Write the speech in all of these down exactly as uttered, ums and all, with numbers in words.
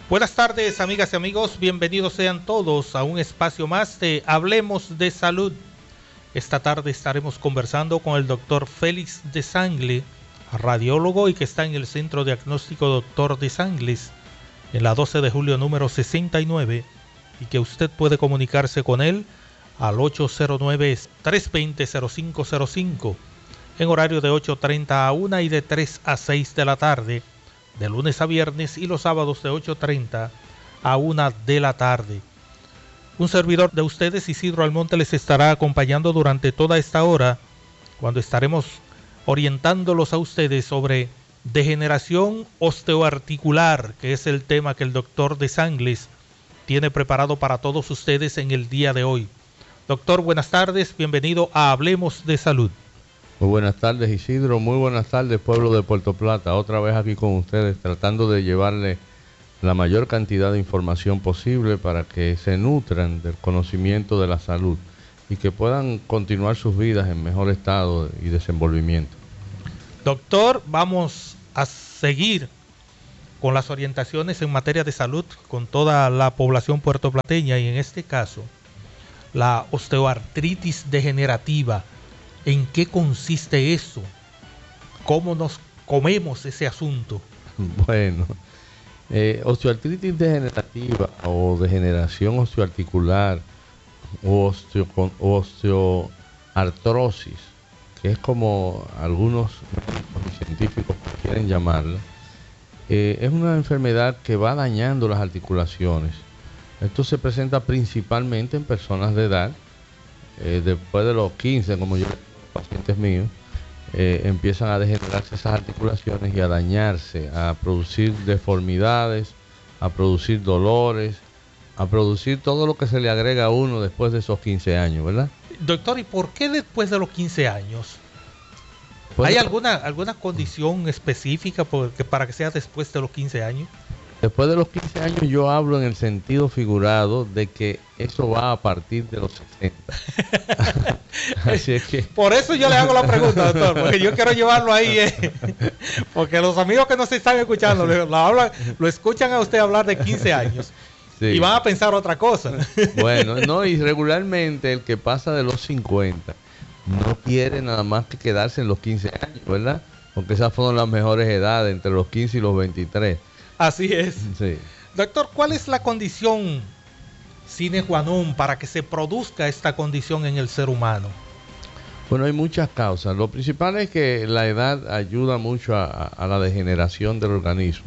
Buenas tardes, amigas y amigos, bienvenidos sean todos a un espacio más de Hablemos de Salud. Esta tarde estaremos conversando con el doctor Félix de Sangle, radiólogo y que está en el Centro Diagnóstico Doctor de Sangles, en la doce de julio número sesenta y nueve, y que usted puede comunicarse con él al ocho cero nueve, tres dos cero, cero cinco cero cinco, en horario de ocho treinta a una y de tres a seis de la tarde, de lunes a viernes, y los sábados de ocho treinta a una de la tarde. Un servidor de ustedes, Isidro Almonte, les estará acompañando durante toda esta hora, cuando estaremos orientándolos a ustedes sobre degeneración osteoarticular, que es el tema que el doctor de Sangles tiene preparado para todos ustedes en el día de hoy. Doctor, buenas tardes, bienvenido a Hablemos de Salud. Muy buenas tardes, Isidro. Muy buenas tardes, pueblo de Puerto Plata. Otra vez aquí con ustedes, tratando de llevarle la mayor cantidad de información posible para que se nutran del conocimiento de la salud y que puedan continuar sus vidas en mejor estado y desenvolvimiento. Doctor, vamos a seguir con las orientaciones en materia de salud con toda la población puertoplateña, y en este caso, la osteoartritis degenerativa. ¿En qué consiste eso? ¿Cómo nos comemos ese asunto? Bueno, eh, osteoartritis degenerativa o degeneración osteoarticular o osteo, osteoartrosis, que es como algunos científicos quieren llamarla, eh, es una enfermedad que va dañando las articulaciones. Esto se presenta principalmente en personas de edad, eh, después de los quince, como yo pacientes míos, eh, empiezan a degenerarse esas articulaciones y a dañarse, a producir deformidades, a producir dolores, a producir todo lo que se le agrega a uno después de esos quince años, ¿verdad? Doctor, ¿y por qué después de los quince años? Pues, ¿Hay alguna, alguna condición específica porque, para que sea después de los quince años? Después de los quince años yo hablo en el sentido figurado de que eso va a partir de los sesenta. Así es que... Por eso yo le hago la pregunta, doctor, porque yo quiero llevarlo ahí, eh, porque los amigos que nos están escuchando lo, lo, hablan, lo escuchan a usted hablar de quince años, sí, y van a pensar otra cosa. Bueno, no, y regularmente el que pasa de los cincuenta no quiere nada más que quedarse en los quince años, ¿verdad? Porque esas fueron las mejores edades, entre los quince y los veintitrés. Así es. Sí. Doctor, ¿cuál es la condición sine qua non para que se produzca esta condición en el ser humano? Bueno, hay muchas causas. Lo principal es que la edad ayuda mucho a, a la degeneración del organismo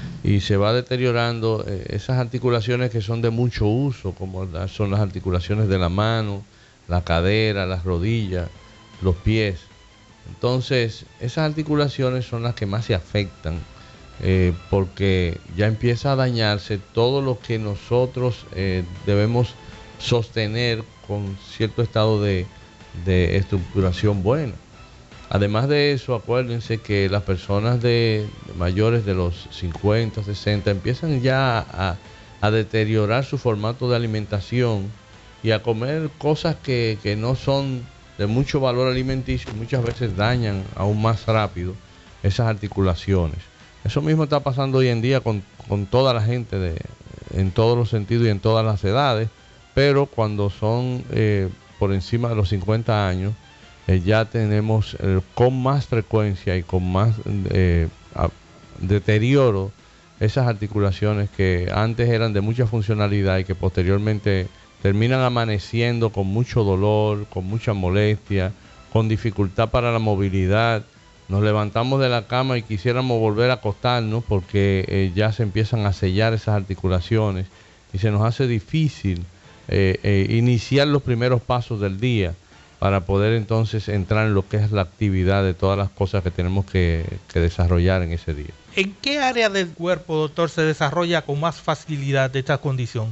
y se va deteriorando eh, esas articulaciones que son de mucho uso, como la, son las articulaciones de la mano, la cadera, las rodillas, los pies. Entonces, esas articulaciones son las que más se afectan. Eh, porque ya empieza a dañarse todo lo que nosotros eh, debemos sostener con cierto estado de, de estructuración buena. Además de eso, acuérdense que las personas de, de mayores de los cincuenta, sesenta empiezan ya a, a deteriorar su formato de alimentación y a comer cosas que, que no son de mucho valor alimenticio, y muchas veces dañan aún más rápido esas articulaciones. Eso mismo está pasando hoy en día con, con toda la gente de, en todos los sentidos y en todas las edades, pero cuando son eh, por encima de los cincuenta años, eh, ya tenemos eh, con más frecuencia y con más eh, a, deterioro esas articulaciones que antes eran de mucha funcionalidad y que posteriormente terminan amaneciendo con mucho dolor, con mucha molestia, con dificultad para la movilidad. Nos levantamos de la cama y quisiéramos volver a acostarnos porque eh, ya se empiezan a sellar esas articulaciones y se nos hace difícil eh, eh, iniciar los primeros pasos del día para poder entonces entrar en lo que es la actividad de todas las cosas que tenemos que, que desarrollar en ese día. ¿En qué área del cuerpo, doctor, se desarrolla con más facilidad esta condición?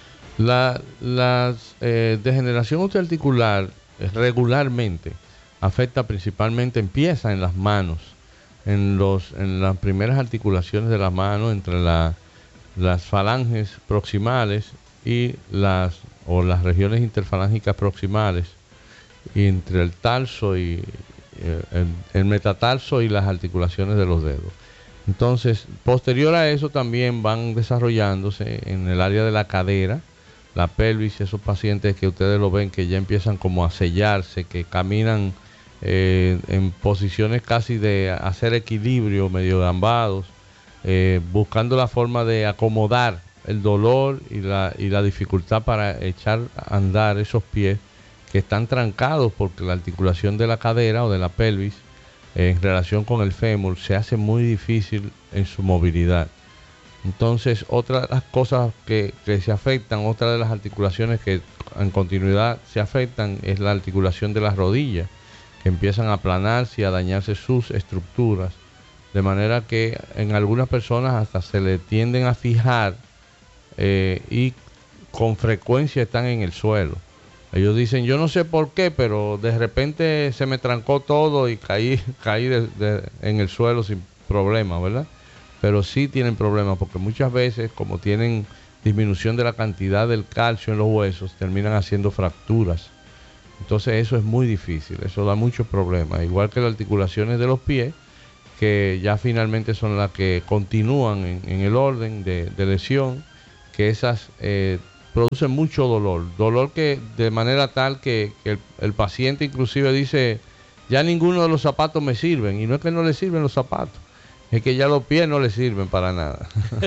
La, la eh, degeneración osteoarticular eh, regularmente afecta principalmente, empieza en las manos, en, los, en las primeras articulaciones de las manos, entre la, las falanges proximales y las, o las regiones interfalángicas proximales, y entre el tarso y eh, el, el metatarso y las articulaciones de los dedos. Entonces, posterior a eso también van desarrollándose en el área de la cadera, la pelvis, esos pacientes que ustedes lo ven que ya empiezan como a sellarse, que caminan eh, en posiciones casi de hacer equilibrio, medio gambados, eh, buscando la forma de acomodar el dolor y la, y la dificultad para echar a andar esos pies que están trancados porque la articulación de la cadera o de la pelvis eh, en relación con el fémur se hace muy difícil en su movilidad. Entonces, otra de las cosas que, que se afectan, otra de las articulaciones que en continuidad se afectan es la articulación de las rodillas, que empiezan a aplanarse y a dañarse sus estructuras, de manera que en algunas personas hasta se le tienden a fijar eh, y con frecuencia están en el suelo. Ellos dicen, yo no sé por qué, pero de repente se me trancó todo y caí, caí de, de, en el suelo sin problema, ¿verdad? Pero sí tienen problemas porque muchas veces, como tienen disminución de la cantidad del calcio en los huesos, terminan haciendo fracturas. Entonces eso es muy difícil, eso da muchos problemas. Igual que las articulaciones de los pies, que ya finalmente son las que continúan en, en el orden de, de lesión, que esas eh, producen mucho dolor. Dolor que de manera tal que, que el, el paciente inclusive dice, ya ninguno de los zapatos me sirven. Y no es que no le sirven los zapatos, es que ya los pies no le sirven para nada.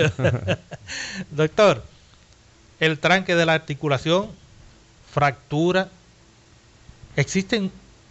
Doctor, el tranque de la articulación, fractura, ¿existen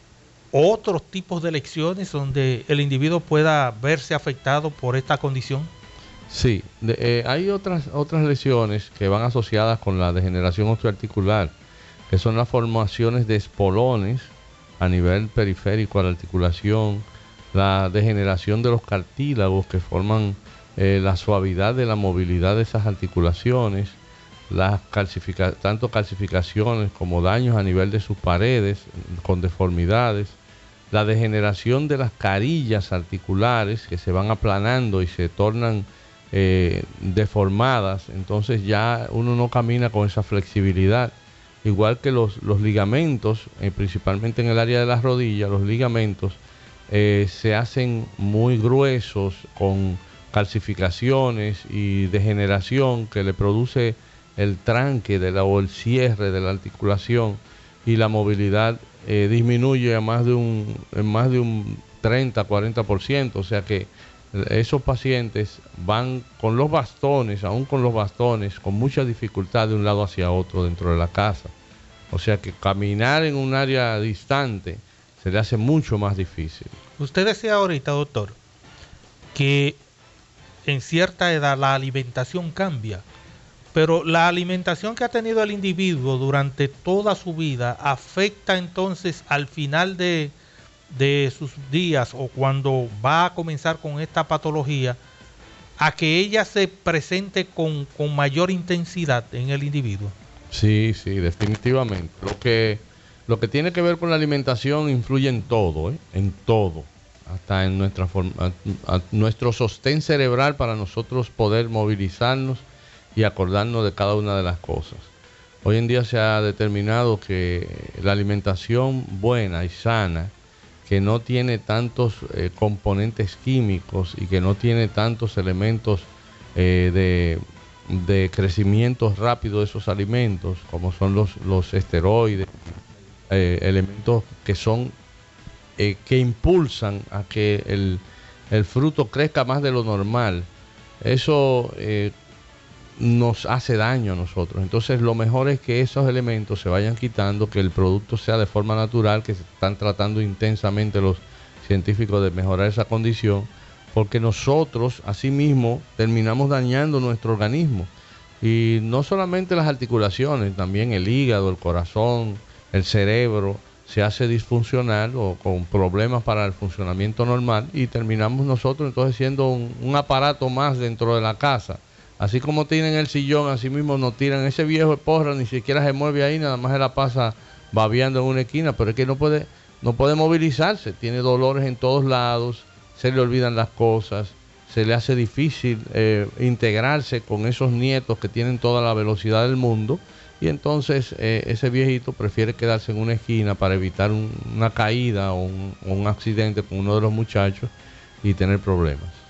otros tipos de lesiones donde el individuo pueda verse afectado por esta condición? Sí, de, eh, hay otras, otras lesiones que van asociadas con la degeneración osteoarticular, que son las formaciones de espolones a nivel periférico a la articulación, la degeneración de los cartílagos que forman eh, la suavidad de la movilidad de esas articulaciones, las calcifica tanto calcificaciones como daños a nivel de sus paredes con deformidades, la degeneración de las carillas articulares que se van aplanando y se tornan eh, deformadas, entonces ya uno no camina con esa flexibilidad, igual que los, los ligamentos, eh, principalmente en el área de las rodillas, los ligamentos Eh, se hacen muy gruesos con calcificaciones y degeneración que le produce el tranque de la, o el cierre de la articulación, y la movilidad eh, disminuye a más de un, en más de un treinta a cuarenta por ciento, o sea que esos pacientes van con los bastones, aún con los bastones, con mucha dificultad de un lado hacia otro dentro de la casa, o sea que caminar en un área distante se le hace mucho más difícil. Usted decía ahorita, doctor, que en cierta edad la alimentación cambia, pero la alimentación que ha tenido el individuo durante toda su vida afecta entonces al final de, de sus días o cuando va a comenzar con esta patología a que ella se presente con, con mayor intensidad en el individuo. Sí, sí, definitivamente. Lo que Lo que tiene que ver con la alimentación influye en todo, ¿eh? En todo, hasta en nuestra forma, a, a nuestro sostén cerebral para nosotros poder movilizarnos y acordarnos de cada una de las cosas. Hoy en día se ha determinado que la alimentación buena y sana, que no tiene tantos eh, componentes químicos y que no tiene tantos elementos eh, de, de crecimiento rápido de esos alimentos, como son los, los esteroides, Eh, elementos que son eh, que impulsan a que el, el fruto crezca más de lo normal, eso eh, nos hace daño a nosotros. Entonces lo mejor es que esos elementos se vayan quitando, que el producto sea de forma natural, que se están tratando intensamente los científicos de mejorar esa condición, porque nosotros asimismo terminamos dañando nuestro organismo, y no solamente las articulaciones, también el hígado, el corazón, el cerebro se hace disfuncional o con problemas para el funcionamiento normal, y terminamos nosotros entonces siendo un, un aparato más dentro de la casa. Así como tienen el sillón, así mismo nos tiran ese viejo de porra, ni siquiera se mueve ahí, nada más se la pasa babeando en una esquina, pero es que no puede, no puede movilizarse, tiene dolores en todos lados, se le olvidan las cosas, se le hace difícil eh, integrarse con esos nietos que tienen toda la velocidad del mundo. Y entonces eh, ese viejito prefiere quedarse en una esquina para evitar un, una caída o un, o un accidente con uno de los muchachos y tener problemas.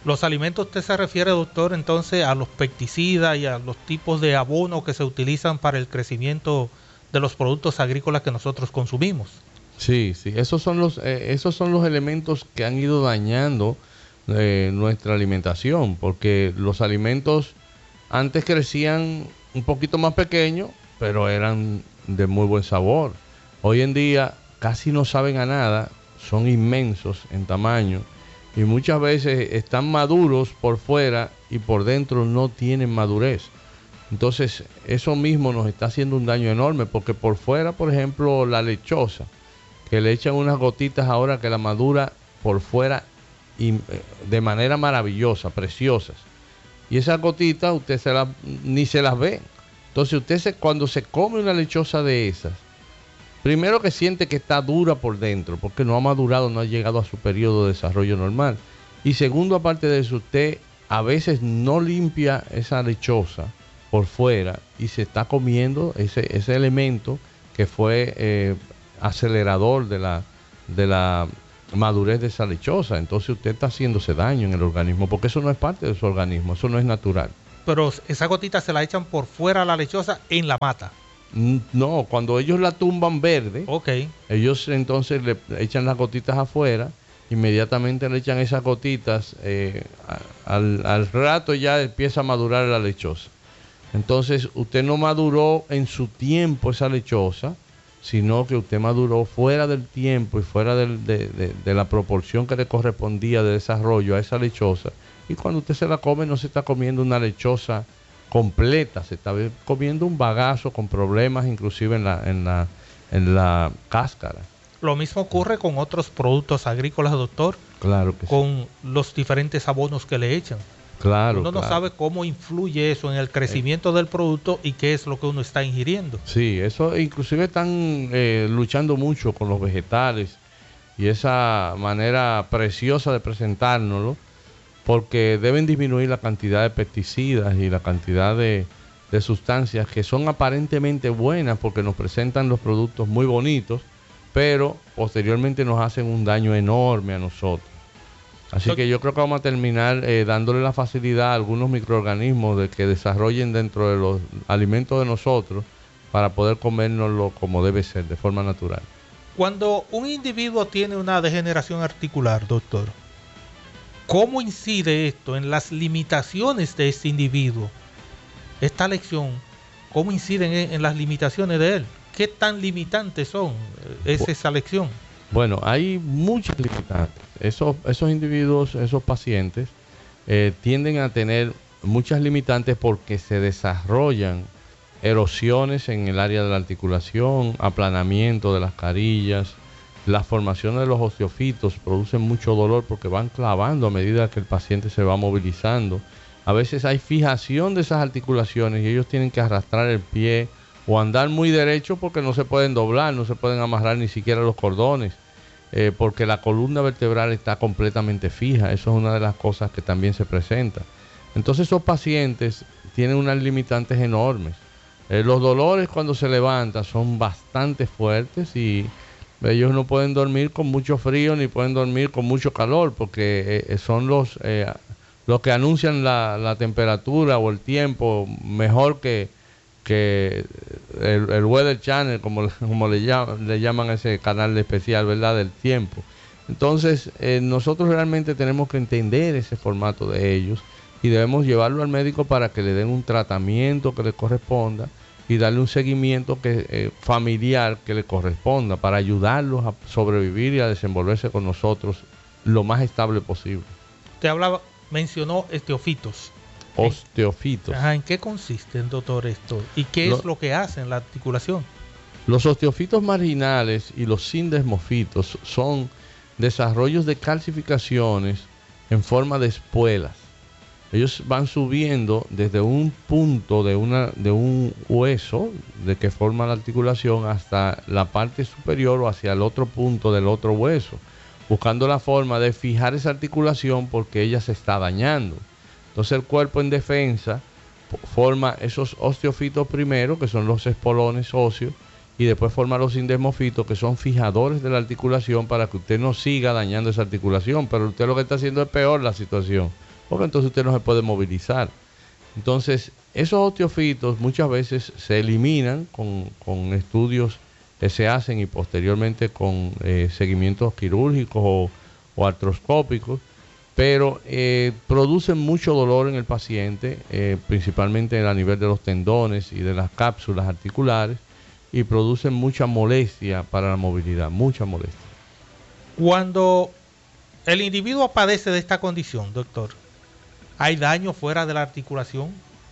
Los alimentos, usted se refiere, doctor, entonces a los pesticidas y a los tipos de abono que se utilizan para el crecimiento de los productos agrícolas que nosotros consumimos. Sí, sí, esos son los, eh, esos son los elementos que han ido dañando eh, nuestra alimentación, porque los alimentos antes crecían un poquito más pequeños, pero eran de muy buen sabor. Hoy en día casi no saben a nada, son inmensos en tamaño y muchas veces están maduros por fuera y por dentro no tienen madurez. Entonces eso mismo nos está haciendo un daño enorme, porque por fuera, por ejemplo, la lechosa, que le echan unas gotitas ahora que la madura por fuera y, de manera maravillosa, preciosas. Y esas gotitas usted se las, ni se las ve. Entonces usted se, cuando se come una lechosa de esas, primero que siente que está dura por dentro, porque no ha madurado, no ha llegado a su periodo de desarrollo normal. Y segundo, aparte de eso, usted a veces no limpia esa lechosa por fuera y se está comiendo ese, ese elemento que fue eh, acelerador de la, de la madurez de esa lechosa. Entonces usted está haciéndose daño en el organismo, porque eso no es parte de su organismo, eso no es natural. Pero esa gotita se la echan por fuera a la lechosa en la mata. No, cuando ellos la tumban verde, okay, ellos entonces le echan las gotitas afuera, inmediatamente le echan esas gotitas, eh, al, al rato ya empieza a madurar la lechosa. Entonces usted no maduró en su tiempo esa lechosa, sino que usted maduró fuera del tiempo y fuera del, de, de, de la proporción que le correspondía de desarrollo a esa lechosa. Y cuando usted se la come, no se está comiendo una lechosa completa, se está comiendo un bagazo con problemas inclusive en la, en la, en la cáscara. Lo mismo ocurre con otros productos agrícolas, doctor. Claro que con sí. Los diferentes abonos que le echan. Claro, uno no claro. sabe cómo influye eso en el crecimiento eh. del producto y qué es lo que uno está ingiriendo. Sí, eso inclusive están eh, luchando mucho con los vegetales y esa manera preciosa de presentárnoslo, porque deben disminuir la cantidad de pesticidas y la cantidad de, de sustancias que son aparentemente buenas porque nos presentan los productos muy bonitos, pero posteriormente nos hacen un daño enorme a nosotros. Así so, que yo creo que vamos a terminar eh, dándole la facilidad a algunos microorganismos de que desarrollen dentro de los alimentos de nosotros para poder comérnoslo como debe ser, de forma natural. Cuando un individuo tiene una degeneración articular, doctor, ¿cómo incide esto en las limitaciones de este individuo? Esta lección, ¿cómo inciden en, en las limitaciones de él? ¿Qué tan limitantes son? ¿Es esa lección? Bueno, hay muchas limitantes. Esos, esos individuos, esos pacientes, eh, tienden a tener muchas limitantes porque se desarrollan erosiones en el área de la articulación, aplanamiento de las carillas, la formación de los osteofitos producen mucho dolor porque van clavando a medida que el paciente se va movilizando. A veces hay fijación de esas articulaciones y ellos tienen que arrastrar el pie o andar muy derecho porque no se pueden doblar, no se pueden amarrar ni siquiera los cordones, eh, porque la columna vertebral está completamente fija. Eso es una de las cosas que también se presenta. Entonces esos pacientes tienen unas limitantes enormes. Eh, los dolores cuando se levantan son bastante fuertes y ellos no pueden dormir con mucho frío ni pueden dormir con mucho calor porque eh, son los, eh, los que anuncian la, la temperatura o el tiempo mejor que, que el, el Weather Channel, como, como le, llaman, le llaman a ese canal especial, ¿verdad?, del tiempo. Entonces eh, nosotros realmente tenemos que entender ese formato de ellos y debemos llevarlo al médico para que le den un tratamiento que le corresponda y darle un seguimiento que, eh, familiar que le corresponda para ayudarlos a sobrevivir y a desenvolverse con nosotros lo más estable posible. Te hablaba, mencionó osteofitos. Osteofitos. Ajá, ¿en qué consiste, doctor, esto? ¿Y qué lo, es lo que hace en la articulación? Los osteofitos marginales y los sindesmofitos son desarrollos de calcificaciones en forma de espuelas. Ellos van subiendo desde un punto de, una, de un hueso de que forma la articulación hasta la parte superior o hacia el otro punto del otro hueso, buscando la forma de fijar esa articulación porque ella se está dañando. Entonces el cuerpo en defensa forma esos osteofitos primero, que son los espolones óseos, y después forma los sindesmofitos, que son fijadores de la articulación para que usted no siga dañando esa articulación, pero usted lo que está haciendo es peor la situación. porque entonces usted no se puede movilizar. Entonces, esos osteofitos muchas veces se eliminan con, con estudios que se hacen y posteriormente con eh, seguimientos quirúrgicos o, o artroscópicos, pero eh, producen mucho dolor en el paciente, eh, principalmente a nivel de los tendones y de las cápsulas articulares, y producen mucha molestia para la movilidad, mucha molestia. Cuando el individuo padece de esta condición, doctor, ¿hay daño fuera de la articulación?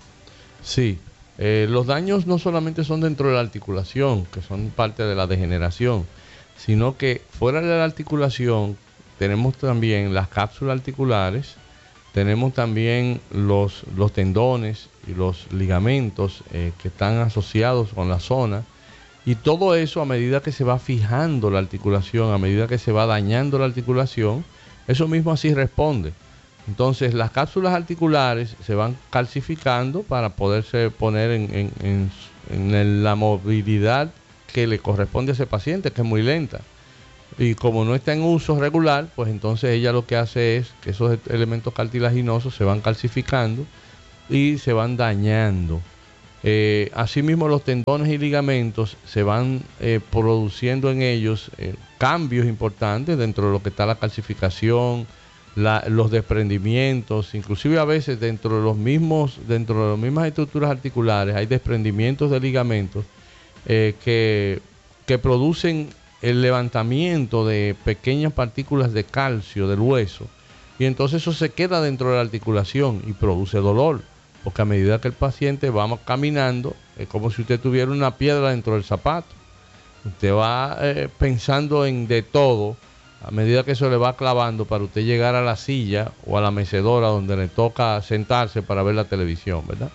Sí, eh, los daños no solamente son dentro de la articulación, que son parte de la degeneración, sino que fuera de la articulación tenemos también las cápsulas articulares, tenemos también los, los tendones y los ligamentos eh, que están asociados con la zona, y todo eso a medida que se va fijando la articulación, a medida que se va dañando la articulación, eso mismo así responde. Entonces las cápsulas articulares se van calcificando para poderse poner en, en, en, en el, la movilidad que le corresponde a ese paciente, que es muy lenta. Y como no está en uso regular, pues entonces ella lo que hace es que esos elementos cartilaginosos se van calcificando y se van dañando. Eh, asimismo, los tendones y ligamentos se van eh, produciendo en ellos eh, cambios importantes dentro de lo que está la calcificación, la, los desprendimientos, inclusive a veces dentro de los mismos, dentro de las mismas estructuras articulares hay desprendimientos de ligamentos eh, que, que producen el levantamiento de pequeñas partículas de calcio del hueso, y entonces eso se queda dentro de la articulación y produce dolor, porque a medida que el paciente va caminando es como si usted tuviera una piedra dentro del zapato. Usted va eh, pensando en de todo a medida que eso le va clavando para usted llegar a la silla o a la mecedora donde le toca sentarse para ver la televisión, ¿verdad?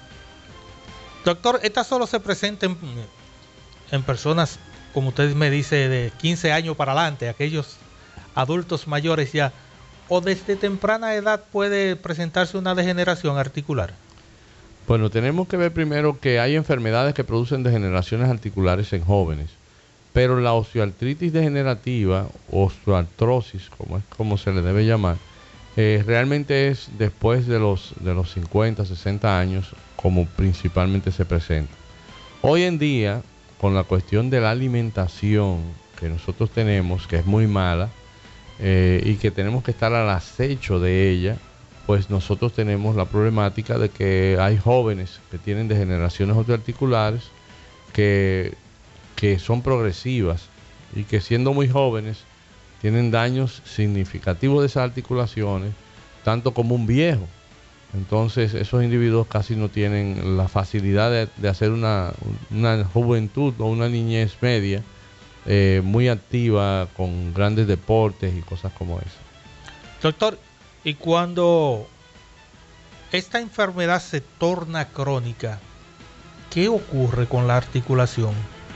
Doctor, ¿esta solo se presenta en, en personas, como usted me dice, de quince años para adelante, aquellos adultos mayores ya, o desde temprana edad puede presentarse una degeneración articular? Bueno, tenemos que ver primero que hay enfermedades que producen degeneraciones articulares en jóvenes, pero la osteoartritis degenerativa, osteoartrosis, como es como se le debe llamar, eh, realmente es después de los, de los cincuenta, sesenta años, como principalmente se presenta. Hoy en día, con la cuestión de la alimentación que nosotros tenemos, que es muy mala, eh, y que tenemos que estar al acecho de ella, pues nosotros tenemos la problemática de que hay jóvenes que tienen degeneraciones osteoarticulares que, que son progresivas y que siendo muy jóvenes tienen daños significativos de esas articulaciones, tanto como un viejo. Entonces esos individuos casi no tienen la facilidad de, de hacer una, una juventud o una niñez media eh, muy activa con grandes deportes y cosas como esa. Doctor, y cuando esta enfermedad se torna crónica, ¿qué ocurre con la articulación?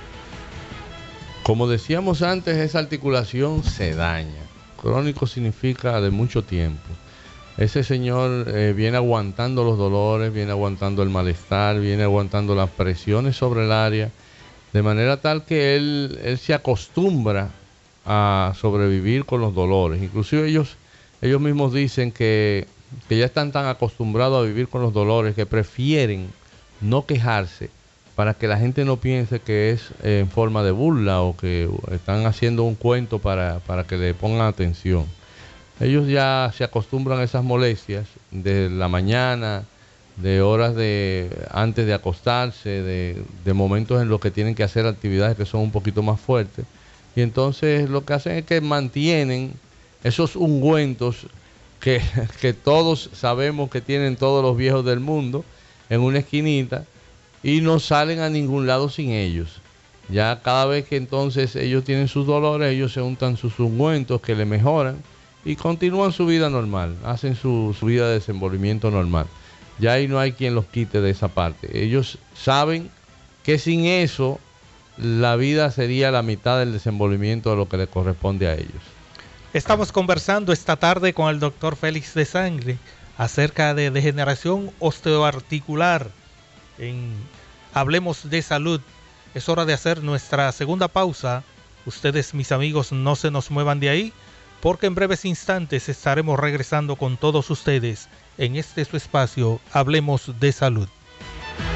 Como decíamos antes, esa articulación se daña. Crónico significa de mucho tiempo. Ese señor eh, viene aguantando los dolores, viene aguantando el malestar, viene aguantando las presiones sobre el área, de manera tal que él, él se acostumbra a sobrevivir con los dolores. Inclusive ellos, ellos mismos dicen que, que ya están tan acostumbrados a vivir con los dolores que prefieren no quejarse para que la gente no piense que es eh, en forma de burla o que están haciendo un cuento para, para que le pongan atención. Ellos ya se acostumbran a esas molestias de la mañana, de horas de antes de acostarse, de, de momentos en los que tienen que hacer actividades que son un poquito más fuertes. Y entonces lo que hacen es que mantienen esos ungüentos que, que todos sabemos que tienen todos los viejos del mundo en una esquinita y no salen a ningún lado sin ellos. Ya cada vez que entonces ellos tienen sus dolores, ellos se untan sus ungüentos que le mejoran y continúan su vida normal, hacen su, su vida de desenvolvimiento normal. Ya ahí no hay quien los quite de esa parte. Ellos saben que sin eso la vida sería la mitad del desenvolvimiento de lo que le corresponde a ellos. Estamos conversando esta tarde con el doctor Félix Desangle acerca de degeneración osteoarticular en Hablemos de Salud. Es hora de hacer nuestra segunda pausa. Ustedes, mis amigos, no se nos muevan de ahí. porque en breves instantes estaremos regresando con todos ustedes en este su espacio, Hablemos de Salud.